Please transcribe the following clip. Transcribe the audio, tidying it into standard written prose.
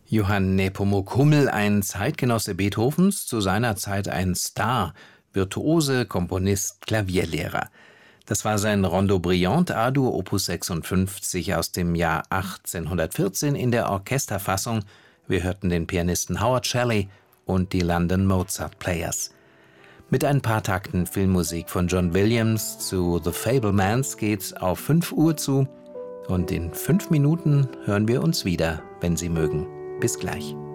Johann Nepomuk Hummel, ein Zeitgenosse Beethovens, zu seiner Zeit ein Star, Virtuose, Komponist, Klavierlehrer. Das war sein Rondo Brillant A-Dur Opus 56 aus dem Jahr 1814 in der Orchesterfassung. Wir hörten den Pianisten Howard Shelley und die London Mozart Players. Mit ein paar Takten Filmmusik von John Williams zu The Fabelmans geht's auf 5 Uhr zu. Und in 5 Minuten hören wir uns wieder, wenn Sie mögen. Bis gleich.